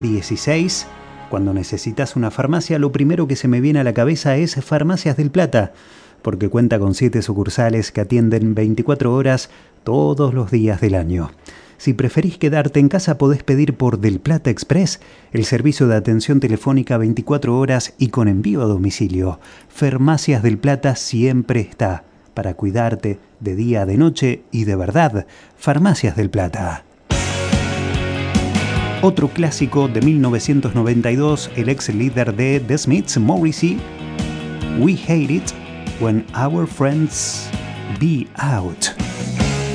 16. Cuando necesitas una farmacia, lo primero que se me viene a la cabeza es Farmacias del Plata, porque cuenta con 7 sucursales que atienden 24 horas todos los días del año. Si preferís quedarte en casa, podés pedir por Del Plata Express, el servicio de atención telefónica 24 horas y con envío a domicilio. Farmacias del Plata siempre está para cuidarte de día, de noche y de verdad. Farmacias del Plata. Otro clásico de 1992, el ex líder de The Smiths, Morrissey, We Hate It When Our Friends Be Out.